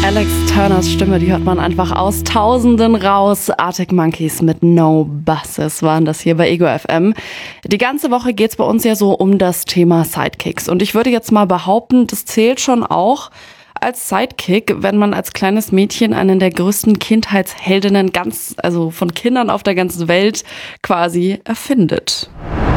Alex Turners Stimme, die hört man einfach aus Tausenden raus. Arctic Monkeys mit No Buses waren das hier bei Ego FM. Die ganze Woche geht's bei uns ja so um das Thema Sidekicks. Und ich würde jetzt mal behaupten, das zählt schon auch als Sidekick, wenn man als kleines Mädchen einen der größten Kindheitsheldinnen also von Kindern auf der ganzen Welt quasi erfindet.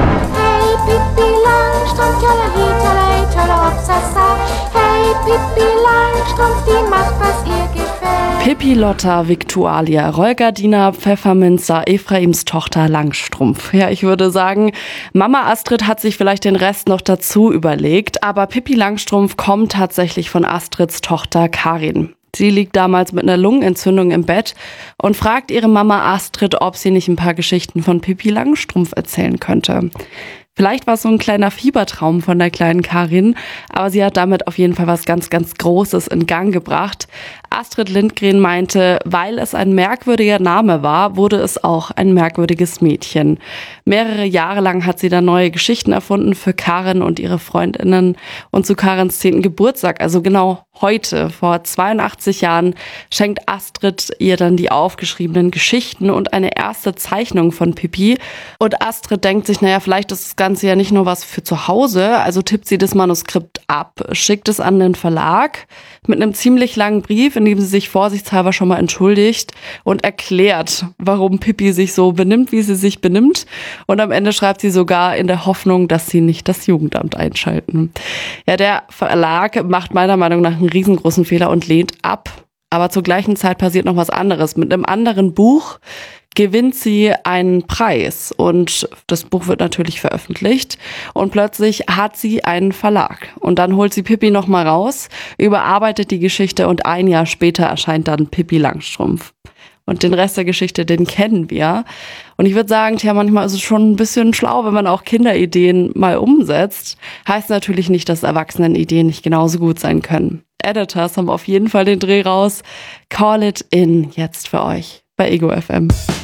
Hey Pippi Langstrumpf, tjalali, tjalla, hopsasa. Hey Pippi Langstrumpf, die macht, was ihr gefällt. Pippi Lotta Victualia, Rollgardina Pfefferminzer, Ephraims Tochter Langstrumpf. Ja, ich würde sagen, Mama Astrid hat sich vielleicht den Rest noch dazu überlegt, aber Pippi Langstrumpf kommt tatsächlich von Astrids Tochter Karin. Sie liegt damals mit einer Lungenentzündung im Bett und fragt ihre Mama Astrid, ob sie nicht ein paar Geschichten von Pippi Langstrumpf erzählen könnte. Vielleicht war es so ein kleiner Fiebertraum von der kleinen Karin, aber sie hat damit auf jeden Fall was ganz, ganz Großes in Gang gebracht. Astrid Lindgren meinte, weil es ein merkwürdiger Name war, wurde es auch ein merkwürdiges Mädchen. Mehrere Jahre lang hat sie dann neue Geschichten erfunden für Karin und ihre Freundinnen. Und zu Karins 10. Geburtstag, also genau heute, vor 82 Jahren, schenkt Astrid ihr dann die aufgeschriebenen Geschichten und eine erste Zeichnung von Pippi. Und Astrid denkt sich, naja, vielleicht ist das Ganze ja nicht nur was für zu Hause, also tippt sie das Manuskript ab, schickt es an den Verlag mit einem ziemlich langen Brief, in dem sie sich vorsichtshalber schon mal entschuldigt und erklärt, warum Pippi sich so benimmt, wie sie sich benimmt. Und am Ende schreibt sie sogar in der Hoffnung, dass sie nicht das Jugendamt einschalten. Ja, der Verlag macht meiner Meinung nach einen riesengroßen Fehler und lehnt ab. Aber zur gleichen Zeit passiert noch was anderes. Mit einem anderen Buch gewinnt sie einen Preis und das Buch wird natürlich veröffentlicht und plötzlich hat sie einen Verlag und dann holt sie Pippi nochmal raus, überarbeitet die Geschichte und ein Jahr später erscheint dann Pippi Langstrumpf. Und den Rest der Geschichte, den kennen wir. Und ich würde sagen, tja, manchmal ist es schon ein bisschen schlau, wenn man auch Kinderideen mal umsetzt. Heißt natürlich nicht, dass Erwachsenenideen nicht genauso gut sein können. Editors haben auf jeden Fall den Dreh raus. Call it in jetzt für euch bei Ego FM.